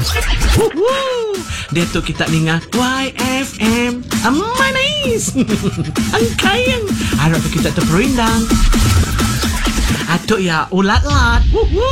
Datuk kita dengar YFM Manis. Angkayang harap kita terperindang. Atuk ya ulat-lat.